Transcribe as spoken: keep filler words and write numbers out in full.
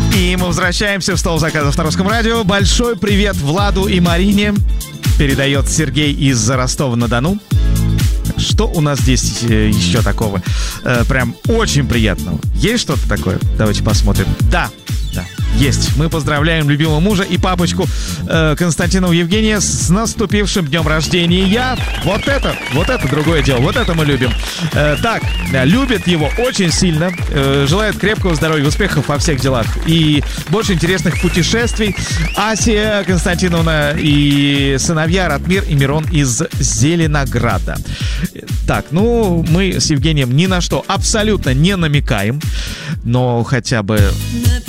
И мы возвращаемся в стол заказов на Русском радио. Большой привет Владу и Марине. Передает Сергей из Ростова-на-Дону. Что у нас здесь еще такого? Э, прям очень приятного. Есть что-то такое? Давайте посмотрим. Да, да, есть. Мы поздравляем любимого мужа и папочку э, Константинова Евгения с наступившим днем рождения. Вот это, вот это другое дело. Вот это мы любим. Э, так, да, любит его очень сильно. Э, желает крепкого здоровья, успехов во всех делах. И больше интересных путешествий. Асия Константиновна и сыновья Ратмир и Мирон из Зеленограда. Так, ну, мы с Евгением ни на что абсолютно не намекаем, но хотя бы